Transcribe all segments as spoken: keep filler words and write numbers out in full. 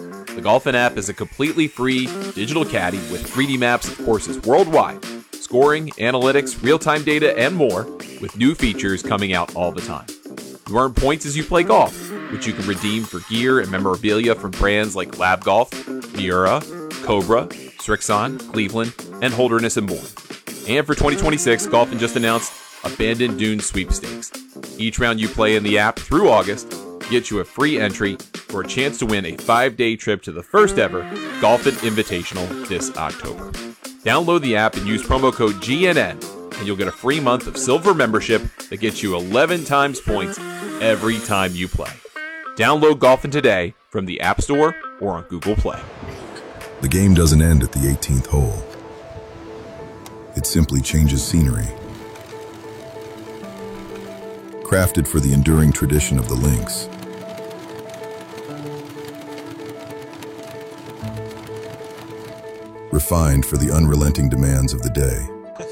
The Golfin app is a completely free digital caddy with three D maps of courses worldwide, scoring, analytics, real-time data, and more, with new features coming out all the time. You earn points as you play golf, which you can redeem for gear and memorabilia from brands like Lab Golf, Miura, Cobra, Srixon, Cleveland, and Holderness and Bourne. And for twenty twenty-six, Golfin just announced Abandoned Dunes Sweepstakes. Each round you play in the app through August gets you a free entry for a chance to win a five-day trip to the first ever Golfin Invitational this October. Download the app and use promo code G N N, and you'll get a free month of silver membership that gets you eleven times points every time you play. Download Golfin today from the App Store or on Google Play. The game doesn't end at the eighteenth hole. It simply changes scenery. Crafted for the enduring tradition of the links. Refined for the unrelenting demands of the day.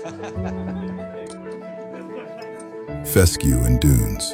Fescue and dunes.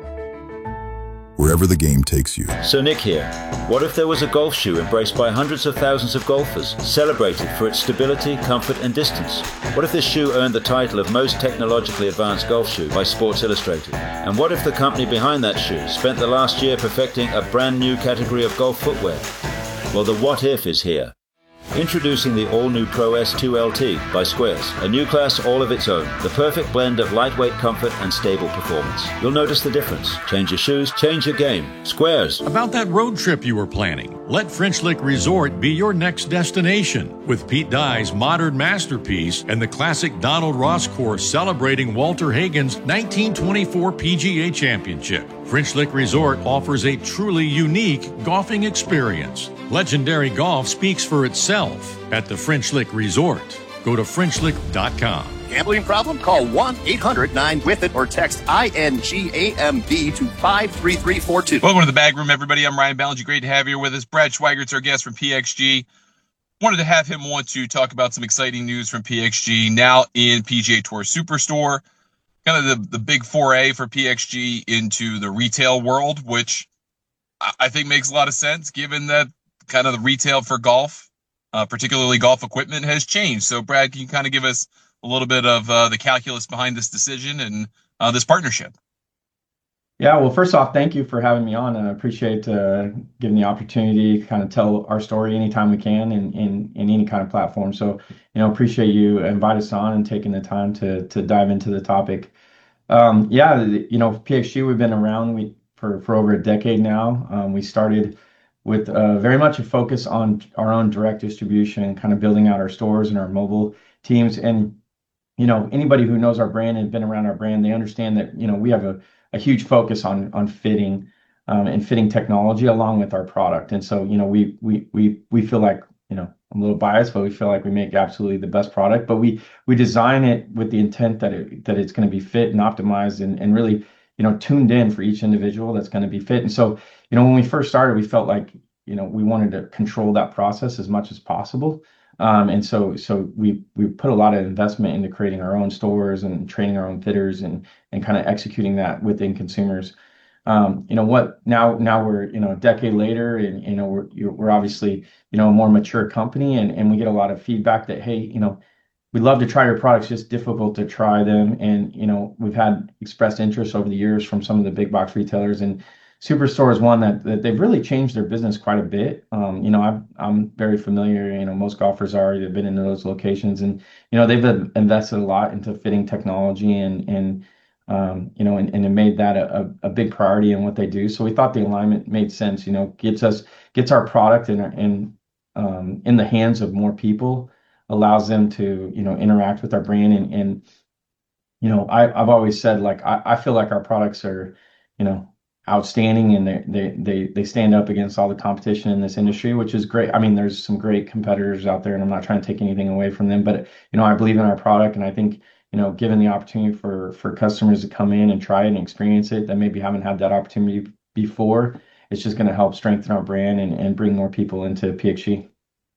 Wherever the game takes you. So Nick here. What if there was a golf shoe embraced by hundreds of thousands of golfers, celebrated for its stability, comfort and distance? What if this shoe earned the title of most technologically advanced golf shoe by Sports Illustrated? And what if the company behind that shoe spent the last year perfecting a brand new category of golf footwear? Well, the what if is here. Introducing the all-new Pro S two L T by Squares, a new class all of its own, the perfect blend of lightweight comfort and stable performance. You'll notice the difference. Change your shoes, change your game. Squares. About that road trip you were planning, let French Lick Resort be your next destination. With Pete Dye's modern masterpiece and the classic Donald Ross course celebrating Walter Hagen's nineteen twenty-four P G A Championship, French Lick Resort offers a truly unique golfing experience. Legendary golf speaks for itself at the French Lick Resort. Go to French Lick dot com. Gambling problem? Call one eight hundred nine with it or text I N G A M B to five three three four two. Welcome to the Bag Room, everybody. I'm Ryan Ballinger. Great to have you with us. Brad Schweigert's our guest from P X G. Wanted to have him want to talk about some exciting news from P X G now in P G A Tour Superstore. Kind of the, the big foray for P X G into the retail world, which I think makes a lot of sense given that kind of the retail for golf, uh, particularly golf equipment, has changed. So, Brad, can you kind of give us a little bit of uh, the calculus behind this decision and uh, this partnership? Yeah, well, first off, thank you for having me on. I appreciate uh, giving the opportunity to kind of tell our story anytime we can in, in, in any kind of platform. So, you know, appreciate you inviting us on and taking the time to to dive into the topic. Um, yeah, you know, P X G, we've been around we, for, for over a decade now. Um, we started with uh, very much a focus on our own direct distribution, kind of building out our stores and our mobile teams. And, you know, anybody who knows our brand and been around our brand, they understand that, you know, we have a, a huge focus on on fitting um, and fitting technology along with our product. And so, you know, we we we we feel like, you know, I'm a little biased, but we feel like we make absolutely the best product. But we we design it with the intent that it that it's going to be fit and optimized and, and really, you know, tuned in for each individual that's going to be fit. And so, you know, when we first started, we felt like, you know, we wanted to control that process as much as possible. Um, and so so we we put a lot of investment into creating our own stores and training our own fitters and and kind of executing that within consumers. Um, you know what? Now now we're you know a decade later, and you know we're you're, we're obviously you know a more mature company, and and we get a lot of feedback that, hey, you know, we love to try your products, just difficult to try them. And you know we've had expressed interest over the years from some of the big box retailers, and Superstore is one that, that they've really changed their business quite a bit. Um, you know, I'm I'm very familiar. You know, most golfers are. They've been in those locations, and you know, they've invested a lot into fitting technology, and and um, you know, and, and it made that a, a big priority in what they do. So we thought the alignment made sense. You know, gets us gets our product in in um, in the hands of more people, allows them to you know interact with our brand, and and you know, I I've always said, like, I, I feel like our products are, you know, outstanding, and they, they they they stand up against all the competition in this industry, which is great. I mean, there's some great competitors out there, and I'm not trying to take anything away from them, but you know, I believe in our product, and I think, you know, given the opportunity for for customers to come in and try it and experience it that maybe haven't had that opportunity before, it's just going to help strengthen our brand and, and bring more people into P X G.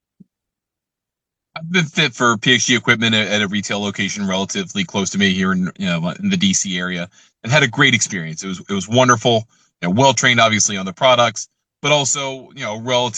I've been fit for P X G equipment at, at a retail location relatively close to me here in you know in the D C area, and had a great experience. It was it was wonderful. You know, well trained, obviously, on the products, but also you know relative